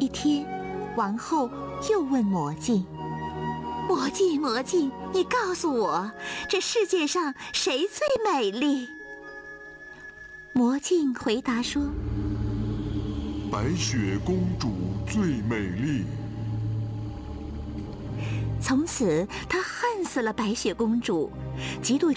一天，王后又问魔镜：“魔镜，魔镜，你告诉我，这世界上谁最美丽？”魔镜回答说：“ 白雪公主最美丽。” 从此，他恨死了白雪公主，嫉妒